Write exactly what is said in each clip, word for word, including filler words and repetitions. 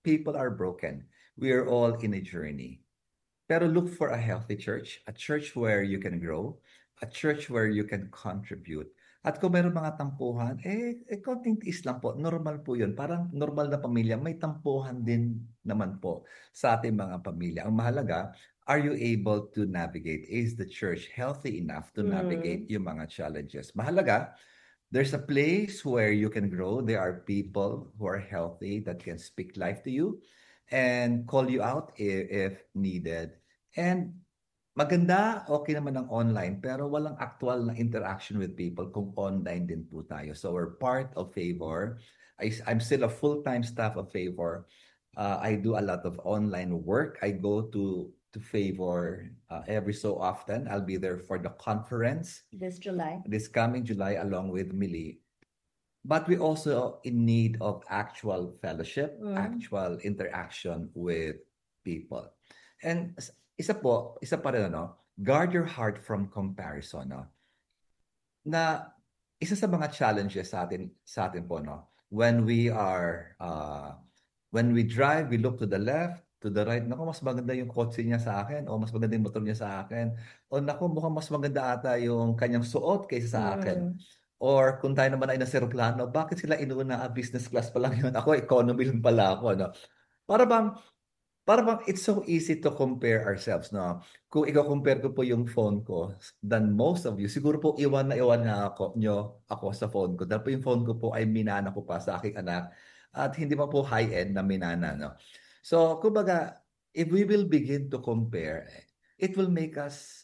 people are broken. We are all in a journey. Pero look for a healthy church, a church where you can grow, a church where you can contribute. At kung meron mga tampuhan, eh, eh konting tiis lang po. Normal po yun. Parang normal na pamilya, may tampuhan din naman po sa ating mga pamilya. Ang mahalaga, are you able to navigate? Is the church healthy enough to navigate Mm. yung mga challenges? Mahalaga, there's a place where you can grow. There are people who are healthy that can speak life to you and call you out if, if needed. And maganda, okay naman ang online, pero walang actual na interaction with people kung online din po tayo. So we're part of Favor. I, I'm still a full-time staff of Favor. Uh, I do a lot of online work. I go to to Favor uh, every so often. I'll be there for the conference This July. this coming July along with Millie. But we also in need of actual fellowship, Mm. actual interaction with people. And s- isa po, isa pa rin ano, guard your heart from comparison, no? Na isa sa mga challenges sa atin sa atin po, no? When we are uh, when we drive, we look to the left, to the right. Naku, mas maganda yung kotse niya sa akin o mas maganda yung motor niya sa akin. O naku, mukhang mas maganda ata yung kanyang suot kaysa sa akin. Mm. Or kung tayo naman ay nasa aeroplano, bakit sila inuna? Ah, business class pa lang yun. Ako, economy lang pala ako. No? Para bang, para bang it's so easy to compare ourselves. No? Kung i-compare ko po yung phone ko than most of you, siguro po iwan na iwan na ako, nyo ako sa phone ko. Dahil po yung phone ko po ay minana ko pa sa aking anak at hindi pa po high-end na minana. No? So, kumbaga, if we will begin to compare, it will make us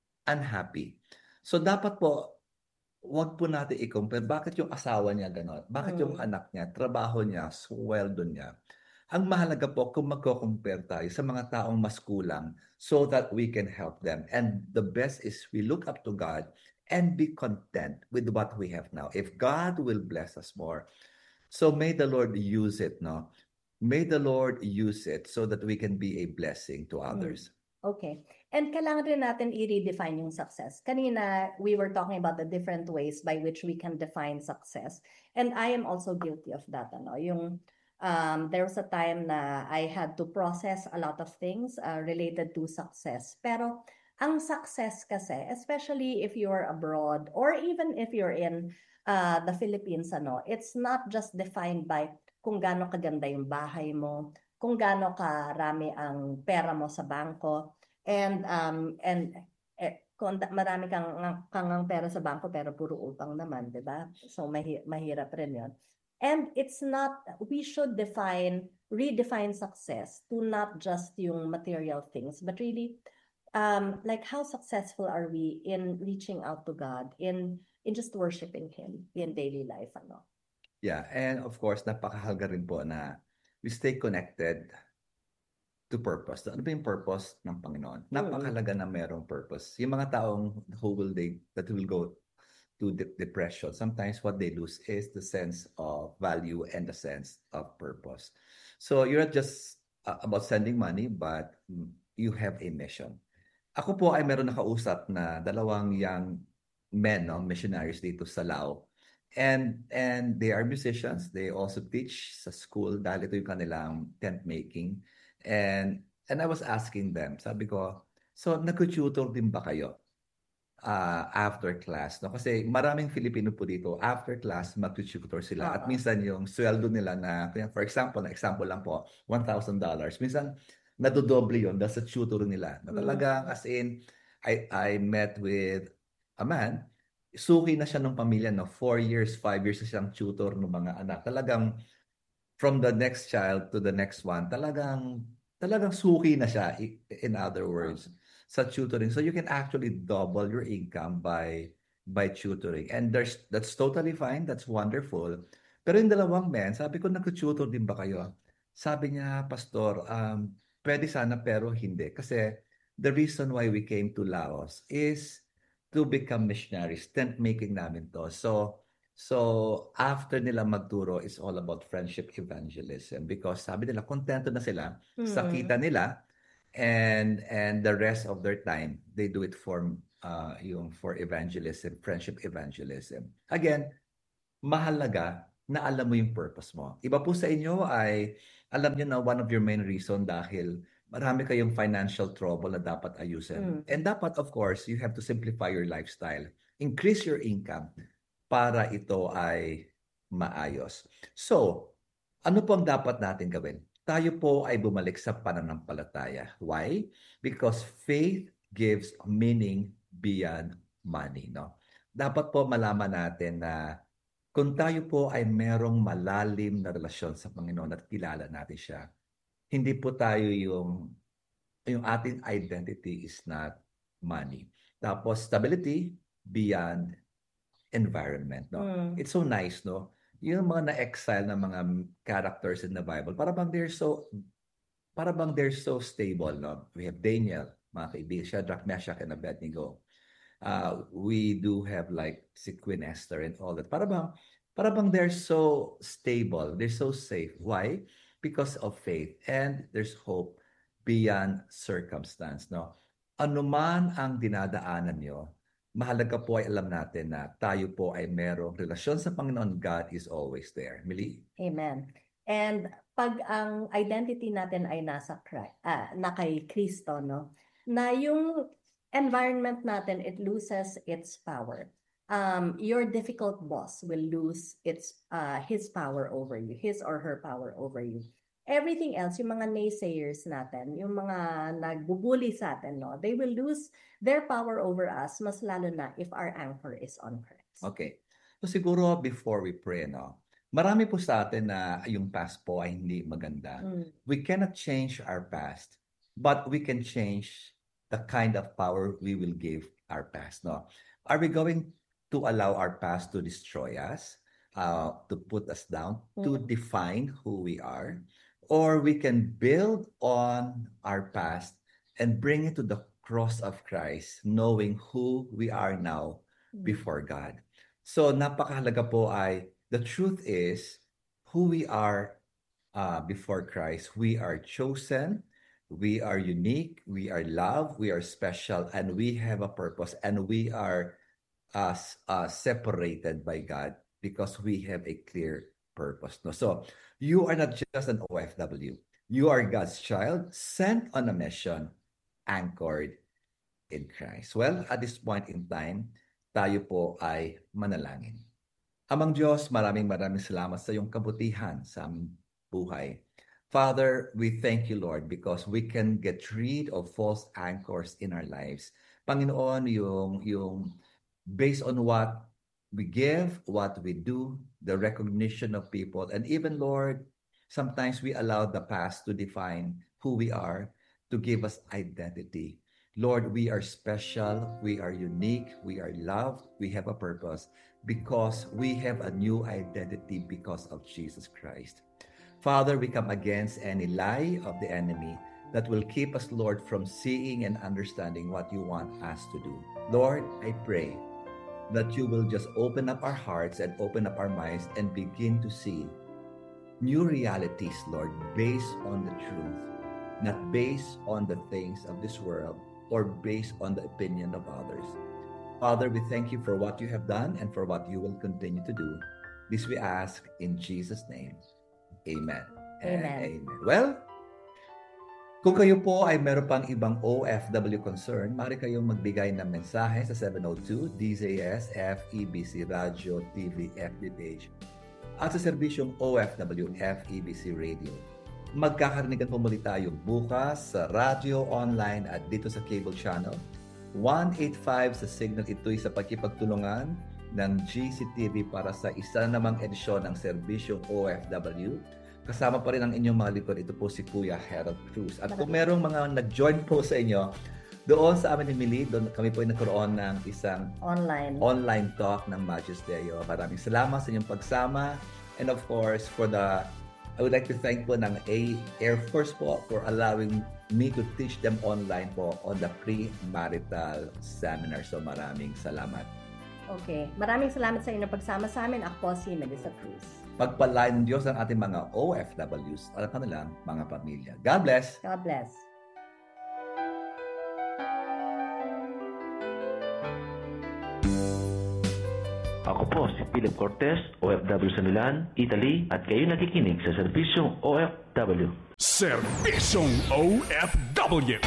unhappy. So, dapat po, wag po natin i-compare. Bakit yung asawa niya gano'n? Bakit yung Mm. anak niya, trabaho niya, sweldo niya? Ang mahalaga po kung magko-compare tayo sa mga taong mas kulang so that we can help them. And the best is we look up to God and be content with what we have now. If God will bless us more, so may the Lord use it, no? May the Lord use it so that we can be a blessing to Mm. others. Okay. And kailangan rin natin i-redefine yung success. Kanina, we were talking about the different ways by which we can define success. And I am also guilty of that. Ano? Yung, um, there was a time na I had to process a lot of things uh, related to success. Pero ang success kasi, especially if you're abroad or even if you're in uh, the Philippines, ano, it's not just defined by kung gaano kaganda yung bahay mo, kung gaano karami ang pera mo sa bangko, and um and eh, kung marami kang kang pera sa bangko pero puro utang naman, 'di ba? So mahi, mahirap rin 'yon. And it's not, we should define, redefine success to not just yung material things, but really um like how successful are we in reaching out to God, in in just worshiping him in daily life, ano? Yeah, and of course, napakahalaga rin po na we stay connected to purpose. Ano ba yung purpose ng Panginoon? Mm. Napakahalaga na merong purpose. Yung mga taong who will they that will go to de- depression, sometimes what they lose is the sense of value and the sense of purpose. So you're not just uh, about sending money, but mm, you have a mission. Ako po ay meron nakausap na dalawang young men, no, missionaries dito sa Lao. And and they are musicians. They also teach sa school dahil ito yung kanilang tent making. And and I was asking them, sabi ko, so nag-tutor din ba kayo uh, after class? No? Kasi maraming Filipino po dito, after class, mag-tutor sila. At Oo. minsan yung sweldo nila na, for example, na example lang po, one thousand dollars. Minsan, nadodoble yun dahil sa tutor nila. Na Mm. talagang, as in, I, I met with a man, suki na siya ng pamilya, no? Four years, five years na siyang tutor ng mga anak. Talagang, from the next child to the next one, talagang, talagang suki na siya, in other words, sa tutoring. So you can actually double your income by by tutoring. And there's that's totally fine. That's wonderful. Pero yung dalawang men, sabi ko, nag-tutor din ba kayo? Sabi niya, Pastor, um, pwede sana pero hindi. Kasi the reason why we came to Laos is to become missionaries. Tent making namin to. So, so after nila magturo, it's all about friendship evangelism. Because sabi nila, kontento na sila sa Mm. kita nila, and and the rest of their time they do it for uh yung for evangelism, friendship evangelism. Again, mahalaga na alam mo yung purpose mo. Iba po sa inyo ay alam niyo na one of your main reason dahil marami kayong financial trouble na dapat ayusin. Mm. And dapat, of course, you have to simplify your lifestyle. Increase your income para ito ay maayos. So, ano po ang dapat natin gawin? Tayo po ay bumalik sa pananampalataya. Why? Because faith gives meaning beyond money, no? Dapat po malaman natin na kung tayo po ay merong malalim na relasyon sa Panginoon at kilala natin siya, hindi po tayo yung, yung ating identity is not money. Tapos stability beyond environment, no? Mm. It's so nice, no? Yung mga na-exile na mga characters in the Bible, para bang they're so, para bang they're so stable, no? We have Daniel, mga kaibigan, Shadrach, Meshach, and Abednego. Uh, we do have like si Queen Esther and all that. Para bang, para bang they're so stable, they're so safe. Why? Because of faith and there's hope beyond circumstance, no? Ano man ang dinadaanan nyo, mahalaga po ay alam natin na tayo po ay merong relasyon sa Panginoon. God is always there. Mili? Amen. And pag ang identity natin ay nasa Christ, ah, na kay Kristo, no? Na yung environment natin, it loses its power. Um, your difficult boss will lose its uh, his power over you, his or her power over you. Everything else, yung mga naysayers natin, yung mga nagbubuli sa atin, no, they will lose their power over us, mas lalo na if our anchor is on Christ. Okay. So siguro before we pray, no, marami po sa atin na yung past po ay hindi maganda. Mm. We cannot change our past, but we can change the kind of power we will give our past, no? Are we going to allow our past to destroy us, uh, to put us down, to Mm. define who we are? Or we can build on our past and bring it to the cross of Christ, knowing who we are now Mm. before God. So napakahalaga po ay, the truth is, who we are uh, before Christ, we are chosen, we are unique, we are loved, we are special, and we have a purpose, and we are uh, uh, separated by God because we have a clear purpose. No? So you are not just an O F W. You are God's child, sent on a mission, anchored in Christ. Well, at this point in time, tayo po ay manalangin. Amang Diyos, maraming maraming salamat sa iyong kabutihan sa aming buhay. Father, we thank you, Lord, because we can get rid of false anchors in our lives. Panginoon, yung, yung based on what we give, what we do, the recognition of people, and even, Lord, sometimes we allow the past to define who we are, to give us identity. Lord, we are special, we are unique, we are loved, we have a purpose because we have a new identity because of Jesus Christ. Father, we come against any lie of the enemy that will keep us, Lord, from seeing and understanding what you want us to do. Lord, I pray that you will just open up our hearts and open up our minds and begin to see new realities, Lord, based on the truth, not based on the things of this world or based on the opinion of others. Father, we thank you for what you have done and for what you will continue to do. This we ask in Jesus' name. Amen. And Amen. amen. Well, kung kayo po ay meron pang ibang O F W concern, maaari kayong magbigay ng mensahe sa seven oh two D Z S F E B C Radio T V F B page at sa serbisyong O F W F E B C Radio. Magkakarinigan po muli tayo bukas sa radio, online at dito sa cable channel. one eighty-five sa signal, ito'y sa pagkipagtulungan ng G C T V para sa isa namang edisyon ng serbisyong O F W. Kasama pa rin ang inyong mga likod. Ito po si Kuya Harold Cruz. At kung merong mga nag-join po sa inyo, doon sa amin ni Mili, doon kami po ay nagkaroon ng isang Online. online talk ng Magisteryo. Maraming salamat sa inyong pagsama. And of course, for the, I would like to thank po ng Air Force po for allowing me to teach them online po on the pre-marital seminar. So maraming salamat. Okay. Maraming salamat sa inyong pagsama sa amin. Ako po si Melissa Cruz. Pagpalain ng Diyos ang ating mga O F Ws at kanilang mga pamilya. God bless! God bless. Ako po si Philip Cortez, O F W sa Milan, Italy, at kayo nakikinig sa Serbisyong O F W. Serbisyong O F W.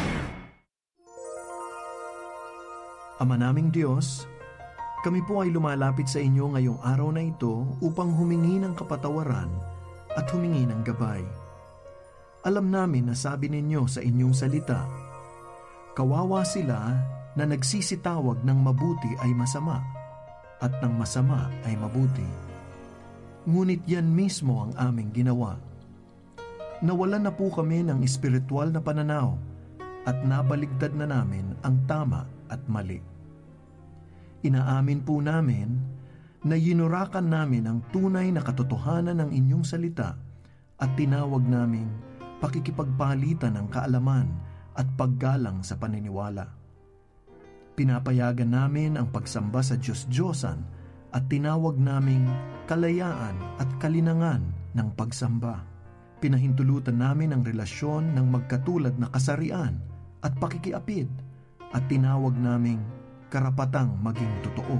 Ama naming Diyos, kami po ay lumalapit sa inyo ngayong araw na ito upang humingi ng kapatawaran at humingi ng gabay. Alam namin na sabi ninyo sa inyong salita, kawawa sila na nagsisitawag ng mabuti ay masama at ng masama ay mabuti. Ngunit yan mismo ang aming ginawa. Nawalan na po kami ng espiritual na pananaw at nabaligtad na namin ang tama at mali. Inaamin po namin na yinurakan namin ang tunay na katotohanan ng inyong salita at tinawag naming pakikipagpalitan ng kaalaman at paggalang sa paniniwala. Pinapayagan namin ang pagsamba sa Diyos-Diyosan at tinawag naming kalayaan at kalinangan ng pagsamba. Pinahintulutan namin ang relasyon ng magkatulad na kasarian at pakikiapid at tinawag naming karapatang maging totoo.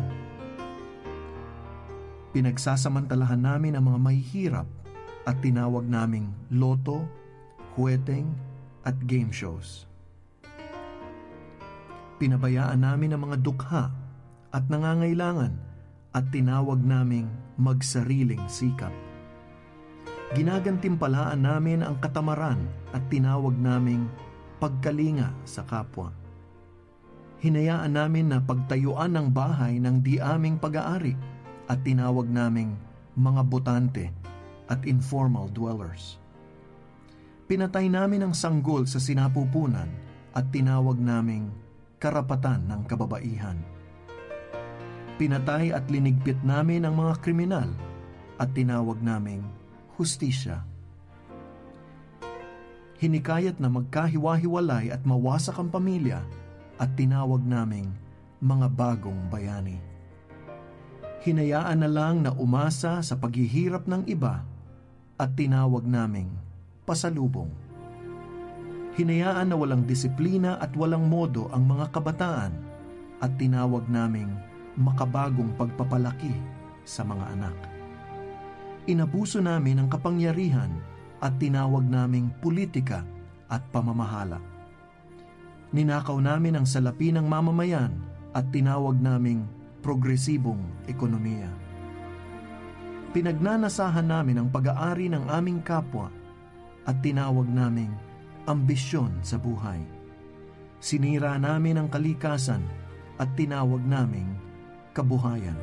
Pinagsasamantalahan namin ang mga mahihirap at tinawag naming loto, huweteng at game shows. Pinabayaan namin ang mga dukha at nangangailangan at tinawag naming magsariling sikap. Ginagantimpalaan namin ang katamaran at tinawag naming pagkalinga sa kapwa. Hinayaan namin na pagtayuan ng bahay ng di aming pag-aari at tinawag naming mga botante at informal dwellers. Pinatay namin ang sanggol sa sinapupunan at tinawag naming karapatan ng kababaihan. Pinatay at linigpit namin ang mga kriminal at tinawag naming hustisya. Hinikayat na magkahiwa-hiwalay at mawasak ang pamilya at tinawag naming mga bagong bayani. Hinayaan na lang na umasa sa paghihirap ng iba at tinawag naming pasalubong. Hinayaan na walang disiplina at walang modo ang mga kabataan at tinawag naming makabagong pagpapalaki sa mga anak. Inabuso namin ang kapangyarihan at tinawag naming politika at pamamahala. Ninakaw namin ang salapi ng mamamayan at tinawag naming progresibong ekonomiya. Pinagnanasahan namin ang pag-aari ng aming kapwa at tinawag naming ambisyon sa buhay. Sinira namin ang kalikasan at tinawag naming kabuhayan.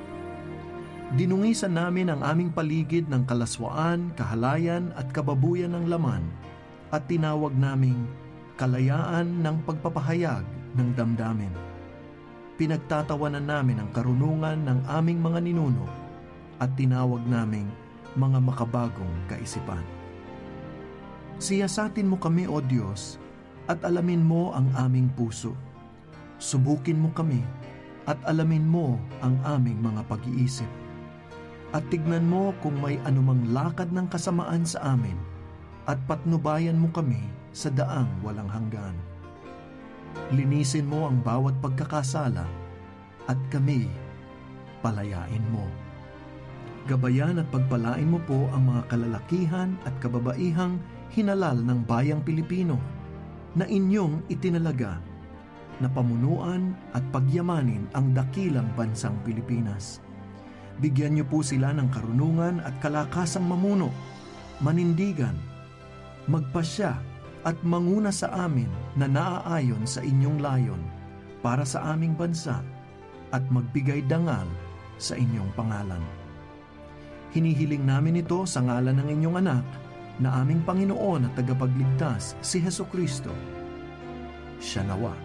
Dinungisan namin ang aming paligid ng kalaswaan, kahalayan at kababuyan ng laman at tinawag naming kalayaan ng pagpapahayag ng damdamin. Pinagtatawanan namin ang karunungan ng aming mga ninuno at tinawag naming mga makabagong kaisipan. Siyasatin mo kami, O Diyos, at alamin mo ang aming puso. Subukin mo kami at alamin mo ang aming mga pag-iisip. At tignan mo kung may anumang lakad ng kasamaan sa amin at patnubayan mo kami sa daang walang hanggan. Linisin mo ang bawat pagkakasala at kami palayain mo. Gabayan at pagpalain mo po ang mga kalalakihan at kababaihang hinalal ng bayang Pilipino na inyong itinalaga na pamunuan at pagyamanin ang dakilang bansang Pilipinas. Bigyan niyo po sila ng karunungan at kalakasang mamuno, manindigan, magpasya at manguna sa amin na naaayon sa inyong layon para sa aming bansa at magbigay dangal sa inyong pangalan. Hinihiling namin ito sa ngalan ng inyong anak na aming Panginoon at tagapagligtas, si Hesukristo. Siya nawa.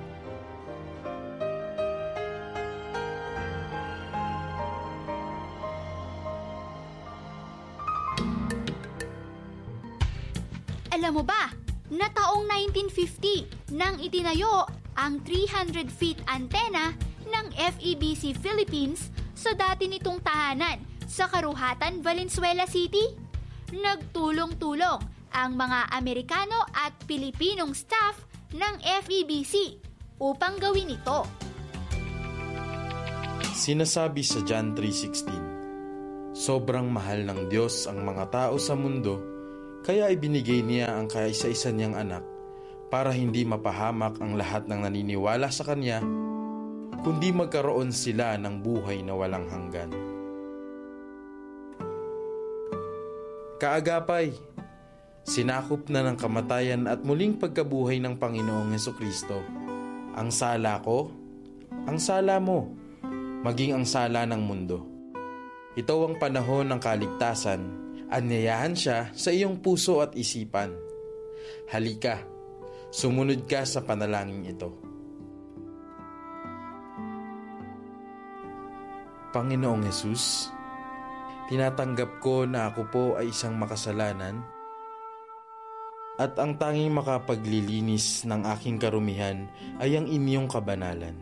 Alam mo ba, na taong nineteen fifty nang itinayo ang three hundred feet antena ng F E B C Philippines sa dati nitong tahanan sa Karuhatan, Valenzuela City? Nagtulong-tulong ang mga Amerikano at Pilipinong staff ng F E B C upang gawin ito. Sinasabi sa John three sixteen, sobrang mahal ng Diyos ang mga tao sa mundo, kaya ibinigay niya ang kaisa-isa niyang anak para hindi mapahamak ang lahat ng naniniwala sa Kanya, kundi magkaroon sila ng buhay na walang hanggan. Kaagapay, sinakop na ng kamatayan at muling pagkabuhay ng Panginoong Hesukristo ang sala ko, ang sala mo, maging ang sala ng mundo. Ito ang panahon ng kaligtasan. Anyayahan siya sa iyong puso at isipan. Halika, sumunod ka sa panalangin ito. Panginoong Hesus, tinatanggap ko na ako po ay isang makasalanan at ang tanging makapaglilinis ng aking karumihan ay ang inyong kabanalan.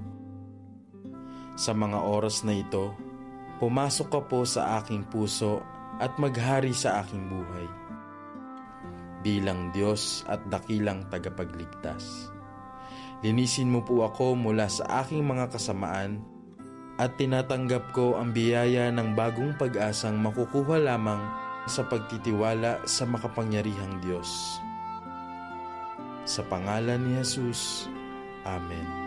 Sa mga oras na ito, pumasok ka po sa aking puso at maghari sa aking buhay. Bilang Diyos at dakilang tagapagligtas. Linisin mo po ako mula sa aking mga kasamaan at tinatanggap ko ang biyaya ng bagong pag-asang makukuha lamang sa pagtitiwala sa makapangyarihang Diyos. Sa pangalan ni Jesus, Amen.